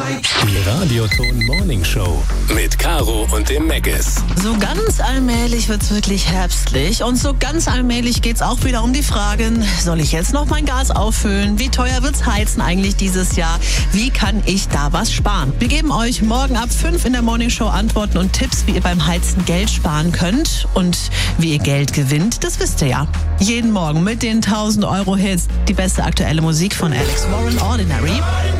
Die Radioton Morning Show mit Caro und dem Meggis. So ganz allmählich wird's wirklich herbstlich und so ganz allmählich geht's auch wieder um die Fragen, soll ich jetzt noch mein Gas auffüllen? Wie teuer wird's heizen eigentlich dieses Jahr? Wie kann ich da was sparen? Wir geben euch morgen ab 5 in der Morning Show Antworten und Tipps, wie ihr beim Heizen Geld sparen könnt. Und wie ihr Geld gewinnt, das wisst ihr ja. Jeden Morgen mit den 1000 Euro Hits. Die beste aktuelle Musik von Alex Warren, Ordinary.